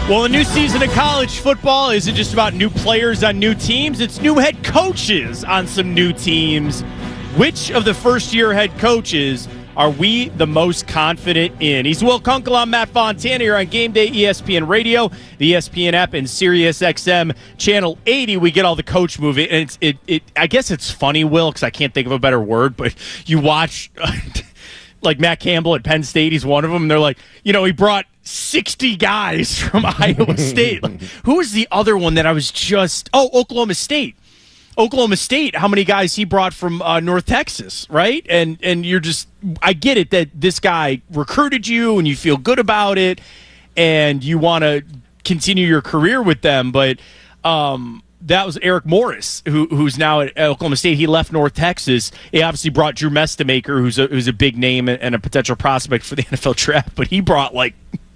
Well, a new season of college football isn't just about new players on new teams. It's new head coaches on some new teams. Which of the first-year head coaches are we the most confident in? He's Will Kunkel. I'm Matt Fontana here on Game Day ESPN Radio, the ESPN app, and SiriusXM Channel 80. We get all the coach movie. And I guess it's funny, Will, because I can't think of a better word, but you watch like Matt Campbell at Penn State. He's one of them. And they're like, he brought 60 guys from Iowa State. Like, who was the other one that I was Oklahoma State. Oklahoma State, how many guys he brought from North Texas, right? And you're just, I get it that this guy recruited you and you feel good about it and you want to continue your career with them, but that was Eric Morris, who's now at Oklahoma State. He left North Texas. He obviously brought Drew Mestemaker, who's a big name and a potential prospect for the NFL draft, but he brought like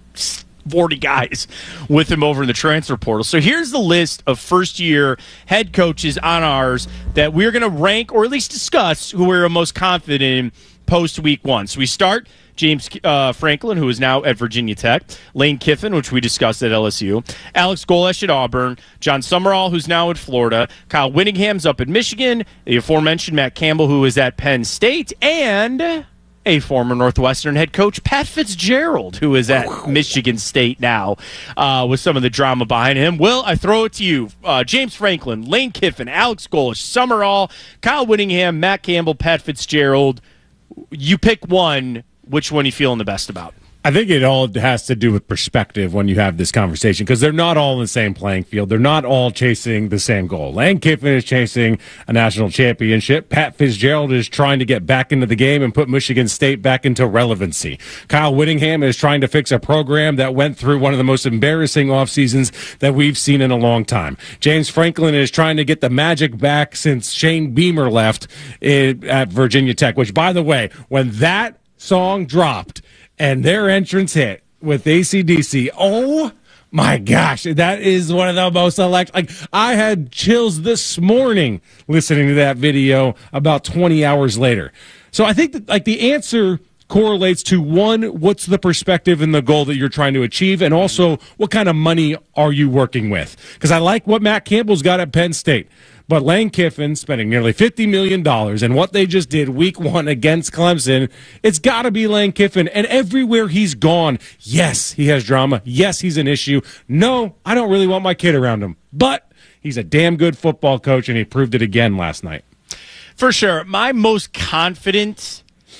40 guys with him over in the transfer portal. So here's the list of first-year head coaches on ours that we're going to rank or at least discuss who we're most confident in post-week one. So we start James Franklin, who is now at Virginia Tech, Lane Kiffin, which we discussed at LSU, Alex Golesh at Auburn, John Summerall, who's now in Florida, Kyle Whittingham's up at Michigan, the aforementioned Matt Campbell, who is at Penn State, and a former Northwestern head coach, Pat Fitzgerald, who is at Michigan State now with some of the drama behind him. Will, I throw it to you. James Franklin, Lane Kiffin, Alex Golesh, Summerall, Kyle Whittingham, Matt Campbell, Pat Fitzgerald. You pick one. Which one are you feeling the best about? I think it all has to do with perspective when you have this conversation, because they're not all in the same playing field. They're not all chasing the same goal. Lane Kiffin is chasing a national championship. Pat Fitzgerald is trying to get back into the game and put Michigan State back into relevancy. Kyle Whittingham is trying to fix a program that went through one of the most embarrassing off seasons that we've seen in a long time. James Franklin is trying to get the magic back since Shane Beamer left at Virginia Tech, which, by the way, when that song dropped and their entrance hit with AC/DC, oh my gosh, that is one of the most electric. Like, I had chills this morning listening to that video about 20 hours later. So I think that, like, the answer correlates to, one, what's the perspective and the goal that you're trying to achieve, and also what kind of money are you working with? Because I like what Matt Campbell's got at Penn State. But Lane Kiffin spending nearly $50 million, and what they just did week one against Clemson, it's got to be Lane Kiffin. And everywhere he's gone, yes, he has drama. Yes, he's an issue. No, I don't really want my kid around him. But he's a damn good football coach, and he proved it again last night. For sure. My most confident,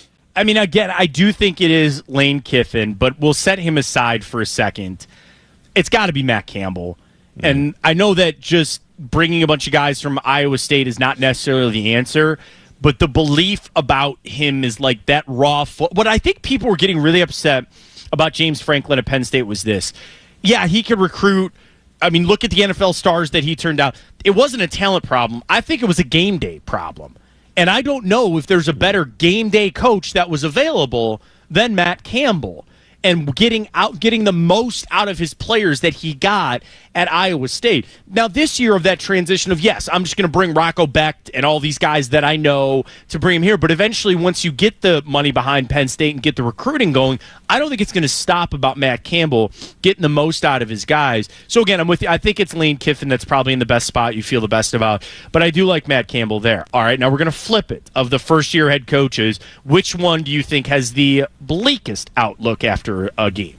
again, I do think it is Lane Kiffin, but we'll set him aside for a second. It's got to be Matt Campbell. And I know that just bringing a bunch of guys from Iowa State is not necessarily the answer, but the belief about him is like that raw what I think people were getting really upset about James Franklin at Penn State was this. Yeah, he could recruit. Look at the NFL stars that he turned out. It wasn't a talent problem. I think it was a game day problem. And I don't know if there's a better game day coach that was available than Matt Campbell, and getting the most out of his players that he got at Iowa State. Now, this year of that transition of, yes, I'm just going to bring Rocco Becht and all these guys that I know to bring him here, but eventually once you get the money behind Penn State and get the recruiting going, I don't think it's going to stop about Matt Campbell getting the most out of his guys. So, again, I'm with you. I think it's Lane Kiffin that's probably in the best spot you feel the best about, but I do like Matt Campbell there. All right, now we're going to flip it. Of the first-year head coaches, which one do you think has the bleakest outlook after a game?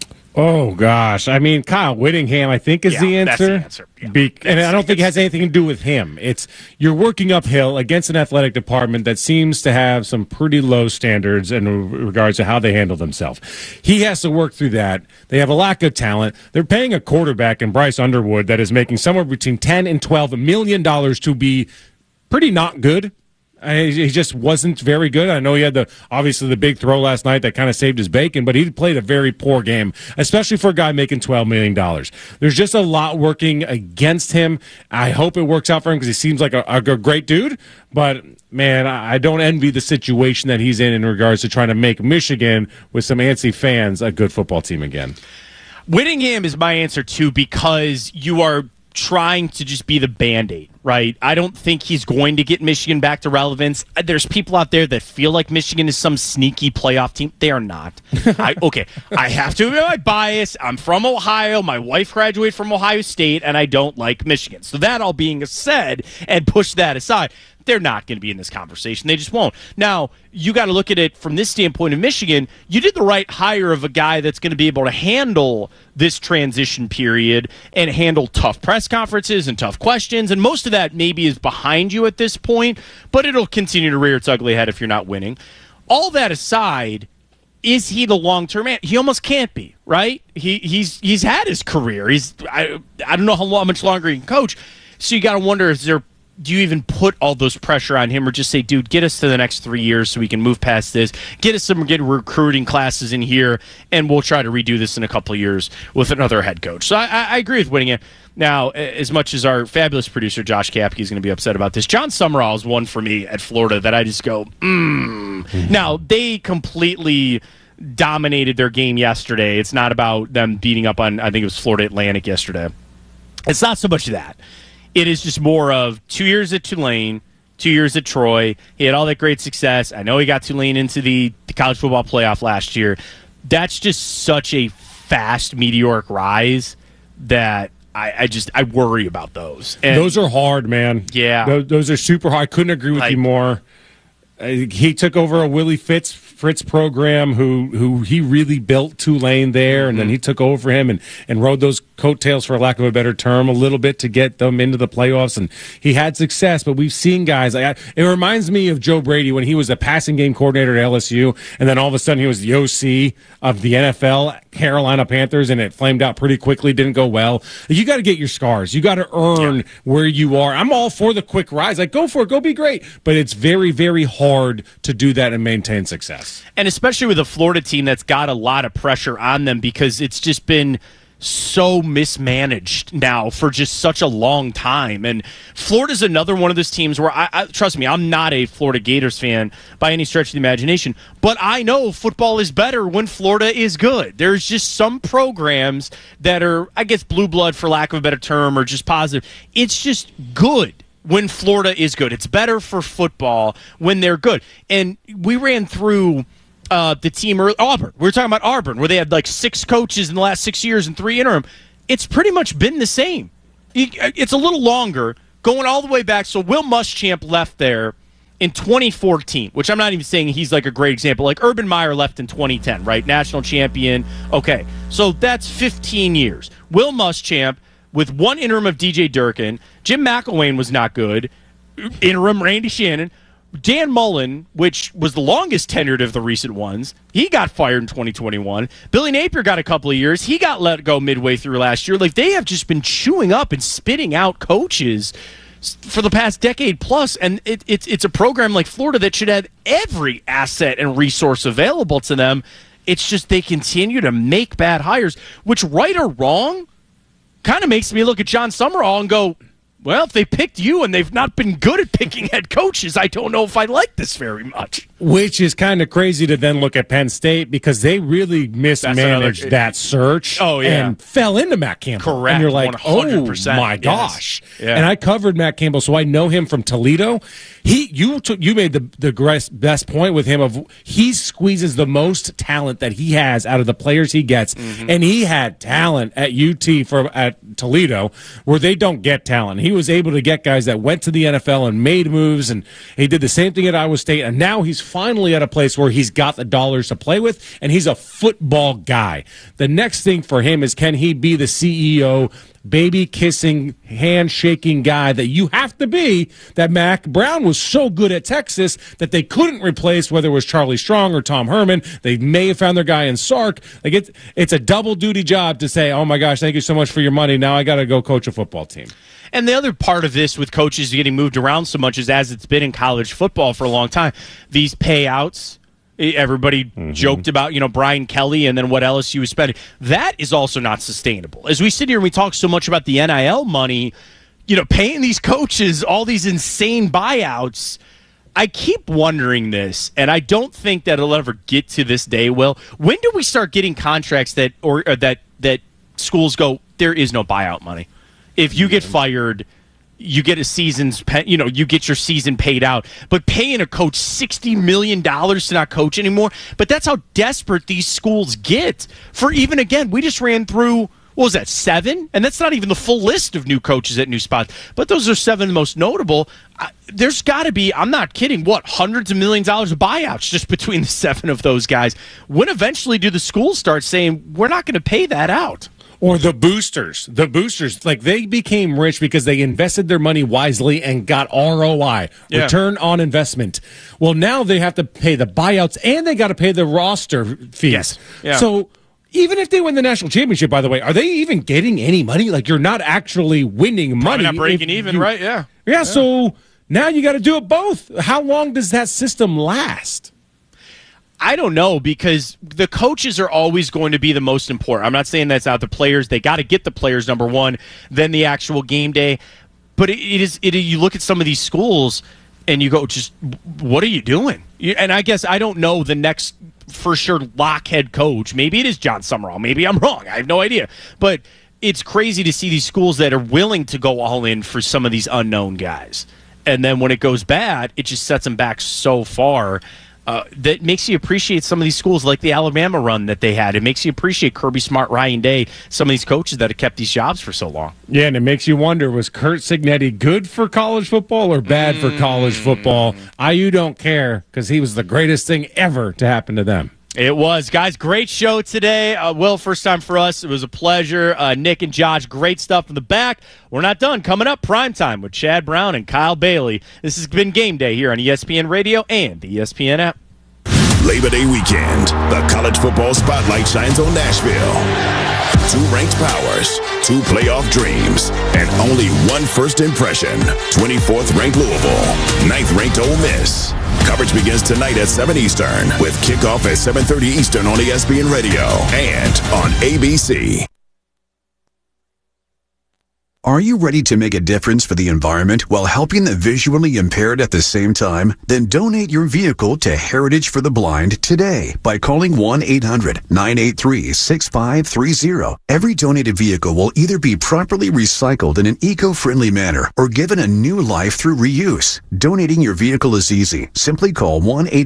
Oh, gosh. Kyle Whittingham, I think, is the answer. That's the answer. Yeah. And I don't think it has anything to do with him. It's you're working uphill against an athletic department that seems to have some pretty low standards in regards to how they handle themselves. He has to work through that. They have a lack of talent. They're paying a quarterback in Bryce Underwood that is making somewhere between $10 and $12 million to be pretty not good. He just wasn't very good. I know he had obviously the big throw last night that kind of saved his bacon, but he played a very poor game, especially for a guy making $12 million. There's just a lot working against him. I hope it works out for him because he seems like a great dude, but man, I don't envy the situation that he's in regards to trying to make Michigan, with some antsy fans, a good football team again. Whittingham is my answer too, because you are trying to just be the Band-Aid. right? I don't think he's going to get Michigan back to relevance. There's people out there that feel like Michigan is some sneaky playoff team. They are not. I have to admit my bias. I'm from Ohio. My wife graduated from Ohio State, and I don't like Michigan. So that all being said, and push that aside, they're not going to be in this conversation. They just won't. Now, you got to look at it from this standpoint of Michigan. You did the right hire of a guy that's going to be able to handle this transition period and handle tough press conferences and tough questions. And most of that maybe is behind you at this point, but it'll continue to rear its ugly head if you're not winning. All that aside, is he the long-term man? He almost can't be, right? He's had his career. I don't know how much longer he can coach. So you got to wonder, do you even put all those pressure on him, or just say, dude, get us to the next 3 years so we can move past this, get recruiting classes in here, and we'll try to redo this in a couple of years with another head coach. So I agree with winning it. Now, as much as our fabulous producer, Josh Kapke, is going to be upset about this, John Summerall is one for me at Florida that I just go, Now, they completely dominated their game yesterday. It's not about them beating up on, I think it was Florida Atlantic yesterday. It's not so much that. It is just more of 2 years at Tulane, 2 years at Troy. He had all that great success. I know he got Tulane into the college football playoff last year. That's just such a fast, meteoric rise that I worry about those. And those are hard, man. Yeah. Those are super hard. I couldn't agree with you more. He took over a Willie Fritz program who he really built Tulane there, and then he took over him and rode those coattails, for lack of a better term, a little bit to get them into the playoffs, and he had success. But we've seen guys. It reminds me of Joe Brady when he was a passing game coordinator at LSU, and then all of a sudden he was the OC of the NFL, Carolina Panthers, and it flamed out pretty quickly, didn't go well. You got to get your scars. You got to earn where you are. I'm all for the quick rise. Like, go for it. Go be great. But it's very, very hard to do that and maintain success. And especially with a Florida team that's got a lot of pressure on them because it's just been so mismanaged now for just such a long time. And Florida's another one of those teams where, I trust me, I'm not a Florida Gators fan by any stretch of the imagination, but I know football is better when Florida is good. There's just some programs that are, I guess, blue blood, for lack of a better term, or just positive. It's just good when Florida is good. It's better for football when they're good. And we ran through the team, Auburn. We were talking about Auburn, where they had like 6 coaches in the last 6 years and 3 interim. It's pretty much been the same. It's a little longer, going all the way back. So Will Muschamp left there in 2014, which I'm not even saying he's like a great example. Like Urban Meyer left in 2010, right? National champion. Okay, so that's 15 years. Will Muschamp, with one interim of DJ Durkin. Jim McElwain was not good. Interim Randy Shannon. Dan Mullen, which was the longest tenured of the recent ones, he got fired in 2021. Billy Napier got a couple of years. He got let go midway through last year. Like, they have just been chewing up and spitting out coaches for the past decade plus, and it's a program like Florida that should have every asset and resource available to them. It's just they continue to make bad hires, which, right or wrong, kind of makes me look at John Summerall and go, well, if they picked you and they've not been good at picking head coaches, I don't know if I like this very much. Which is kind of crazy to then look at Penn State, because they really mismanaged that search and fell into Matt Campbell. Correct. And you're like, 100%. Oh, my gosh. Yes. Yeah. And I covered Matt Campbell, so I know him from Toledo. You made the best point with him of he squeezes the most talent that he has out of the players he gets. Mm-hmm. And he had talent at at Toledo where they don't get talent. He was able to get guys that went to the NFL and made moves, and he did the same thing at Iowa State, and now he's finally at a place where he's got the dollars to play with, and he's a football guy. The next thing for him is, can he be the CEO, baby-kissing, hand-shaking guy that you have to be, that Mac Brown was so good at Texas that they couldn't replace, whether it was Charlie Strong or Tom Herman. They may have found their guy in Sark. Like, it's a double-duty job to say, oh, my gosh, thank you so much for your money. Now I got to go coach a football team. And the other part of this with coaches getting moved around so much is, as it's been in college football for a long time, these payouts, everybody joked about, Brian Kelly and then what LSU was spending. That is also not sustainable. As we sit here and we talk so much about the NIL money, paying these coaches all these insane buyouts, I keep wondering this, and I don't think that it'll ever get to this day, Will. When do we start getting contracts that schools go, there is no buyout money? If you get fired, you get a season's, you get your season paid out. But paying a coach $60 million to not coach anymore, but that's how desperate these schools get. For even, again, we just ran through, what was that, 7? And that's not even the full list of new coaches at new spots. But those are 7 most notable. There's got to be, I'm not kidding, hundreds of millions of dollars of buyouts just between the 7 of those guys. When eventually do the schools start saying, we're not going to pay that out? Or the boosters, like they became rich because they invested their money wisely and got ROI, return on investment. Well, now they have to pay the buyouts and they got to pay the roster fees. Yes. Yeah. So even if they win the national championship, by the way, are they even getting any money? Like, you're not actually winning money. Probably not breaking even, right? Yeah. So now you got to do it both. How long does that system last? I don't know, because the coaches are always going to be the most important. I'm not saying that's not the players. They got to get the players, number one, then the actual game day. But you look at some of these schools and you go, just what are you doing? And I guess I don't know the next for sure lock head coach. Maybe it is John Summerall. Maybe I'm wrong. I have no idea. But it's crazy to see these schools that are willing to go all in for some of these unknown guys. And then when it goes bad, it just sets them back so far. That makes you appreciate some of these schools like the Alabama run that they had. It makes you appreciate Kirby Smart, Ryan Day, some of these coaches that have kept these jobs for so long. Yeah, and it makes you wonder, was Curt Cignetti good for college football or bad for college football? IU don't care because he was the greatest thing ever to happen to them. It was. Guys, great show today. Will, first time for us. It was a pleasure. Nick and Josh, great stuff in the back. We're not done. Coming up, Primetime with Chad Brown and Kyle Bailey. This has been Game Day here on ESPN Radio and the ESPN app. Labor Day weekend, the college football spotlight shines on Nashville. 2 ranked powers, 2 playoff dreams, and only 1 first impression. 24th ranked Louisville, 9th ranked Ole Miss. Coverage begins tonight at 7 Eastern with kickoff at 7:30 Eastern on ESPN Radio and on ABC. Are you ready to make a difference for the environment while helping the visually impaired at the same time? Then donate your vehicle to Heritage for the Blind today by calling 1-800-983-6530. Every donated vehicle will either be properly recycled in an eco-friendly manner or given a new life through reuse. Donating your vehicle is easy. Simply call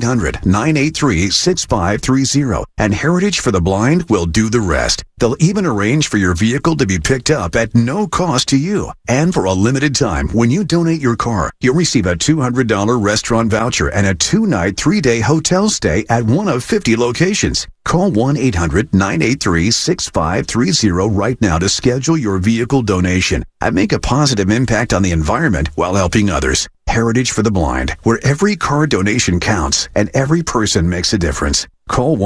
1-800-983-6530 and Heritage for the Blind will do the rest. They'll even arrange for your vehicle to be picked up at no cost to you. And for a limited time, when you donate your car, you'll receive a $200 restaurant voucher and a 2-night, 3-day hotel stay at one of 50 locations. Call 1-800-983-6530 right now to schedule your vehicle donation and make a positive impact on the environment while helping others. Heritage for the Blind, where every car donation counts and every person makes a difference. Call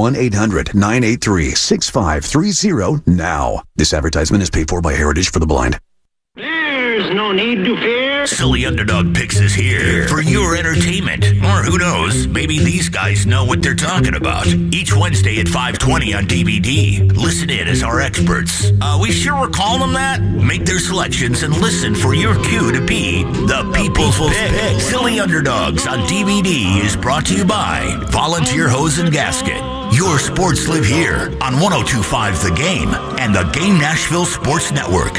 1-800-983-6530 now. This advertisement is paid for by Heritage for the Blind. There's no need to fear. Silly Underdog Picks is here for your entertainment. Or who knows, maybe these guys know what they're talking about. Each Wednesday at 5:20 on DVD. Listen in as our experts. We sure we're calling them that? Make their selections and listen for your cue to be the People's Pick. Silly Underdogs on DVD is brought to you by Volunteer Hose and Gasket. Your sports live here on 102.5 The Game and the Game Nashville Sports Network.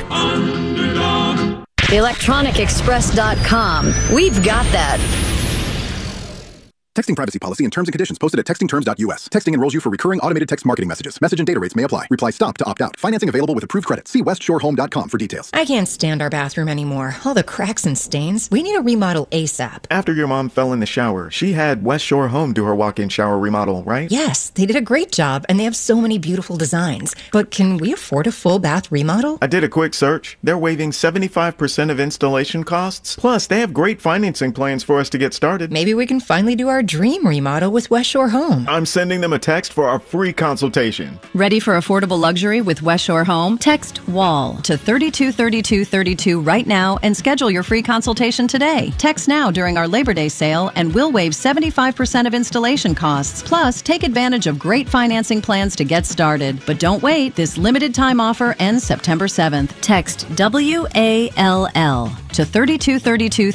ElectronicExpress.com. We've got that. Texting privacy policy and terms and conditions posted at textingterms.us. Texting enrolls you for recurring automated text marketing messages. Message and data rates may apply. Reply STOP to opt out. Financing available with approved credit. See westsshorehome.com for details. I can't stand our bathroom anymore. All the cracks and stains. We need a remodel ASAP. After your mom fell in the shower, she had West Shore Home do her walk-in shower remodel, right? Yes, they did a great job, and they have so many beautiful designs. But can we afford a full bath remodel? I did a quick search. They're waiving 75% of installation costs. Plus, they have great financing plans for us to get started. Maybe we can finally do our dream remodel with West Shore Home. I'm sending them a text for our free consultation. Ready for affordable luxury with West Shore Home? Text WALL to 323232 right now and schedule your free consultation today. Text now during our Labor Day sale and we'll waive 75% of installation costs. Plus, take advantage of great financing plans to get started. But don't wait. This limited time offer ends September 7th. Text WALL to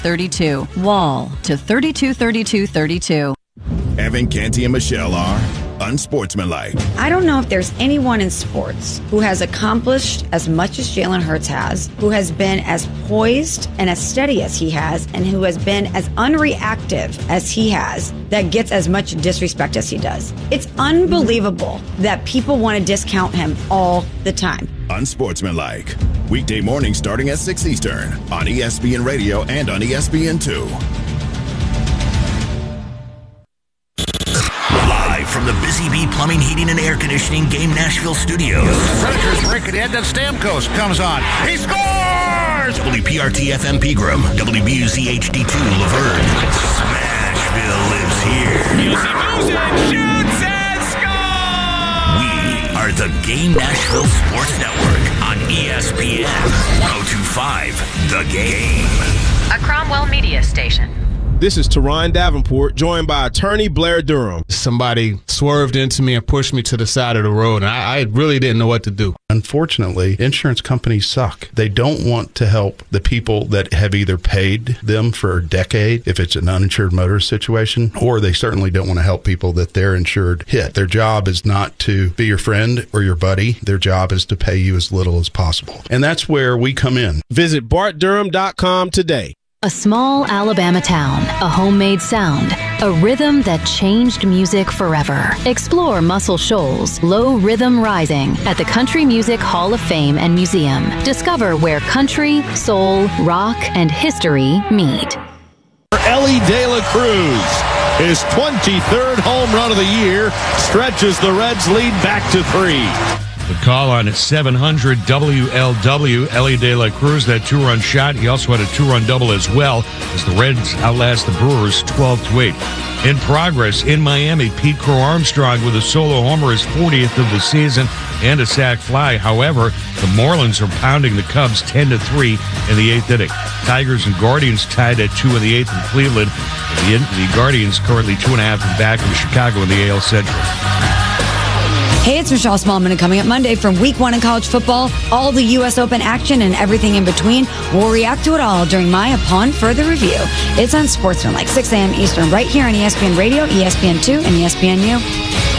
323232. WALL to 323232. Evan, Canty, and Michelle are Unsportsmanlike. I don't know if there's anyone in sports who has accomplished as much as Jalen Hurts has, who has been as poised and as steady as he has, and who has been as unreactive as he has, that gets as much disrespect as he does. It's unbelievable that people want to discount him all the time. Unsportsmanlike. Weekday mornings starting at 6 Eastern on ESPN Radio and on ESPN2. Live from the Busy Bee Plumbing, Heating, and Air Conditioning Game Nashville studios. Predators break it in, then Stamkos comes on. He scores! WPRT-FM Pegram, WBUZ HD2 Laverne. Smashville lives here. Music shoots and scores! We are the Game Nashville Sports Network on ESPN 1025 The Game. A Cromwell Media Station. This is Teron Davenport, joined by attorney Blair Durham. Somebody swerved into me and pushed me to the side of the road, and I really didn't know what to do. Unfortunately, insurance companies suck. They don't want to help the people that have either paid them for a decade, if it's an uninsured motorist situation, or they certainly don't want to help people that their insured hit. Their job is not to be your friend or your buddy. Their job is to pay you as little as possible. And that's where we come in. Visit BartDurham.com today. A small Alabama town, a homemade sound, a rhythm that changed music forever. Explore Muscle Shoals, Low Rhythm Rising at the Country Music Hall of Fame and Museum. Discover where country, soul, rock, and history meet. Ellie De La Cruz, his 23rd home run of the year, stretches the Reds' lead back to 3. The call on 700 WLW, Ellie De La Cruz, that two-run shot. He also had a two-run double as well as the Reds outlast the Brewers 12-8. In progress in Miami, Pete Crow Armstrong with a solo homer, his 40th of the season, and a sac fly. However, the Marlins are pounding the Cubs 10-3 in the 8th inning. Tigers and Guardians tied at 2 in the 8th in Cleveland. The Guardians currently 2.5 back of Chicago in the AL Central. Hey, it's Michelle Smallman, and coming up Monday from Week 1 in college football, all the U.S. Open action and everything in between. We'll react to it all during my Upon Further Review. It's on Sportsman, like 6 a.m. Eastern, right here on ESPN Radio, ESPN2, and ESPNU.